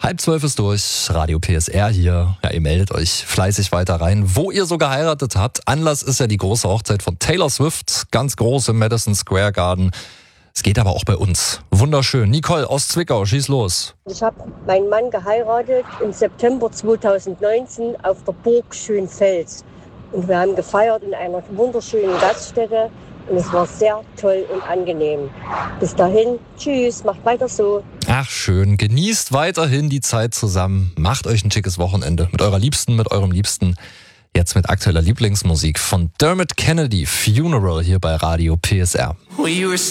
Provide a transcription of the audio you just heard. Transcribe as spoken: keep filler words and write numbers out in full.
Halb zwölf ist durch, Radio P S R hier. Ja, ihr meldet euch fleißig weiter rein, wo ihr so geheiratet habt. Anlass ist ja die große Hochzeit von Taylor Swift, ganz groß im Madison Square Garden. Es geht aber auch bei uns. Wunderschön. Nicole aus Zwickau, schieß los. Ich habe meinen Mann geheiratet im September zweitausendneunzehn auf der Burg Schönfels. Und wir haben gefeiert in einer wunderschönen Gaststätte. Und es war sehr toll und angenehm. Bis dahin, tschüss, macht weiter so. Ach schön, genießt weiterhin die Zeit zusammen. Macht euch ein schickes Wochenende mit eurer Liebsten, mit eurem Liebsten. Jetzt mit aktueller Lieblingsmusik von Dermot Kennedy, Funeral hier bei Radio P S R.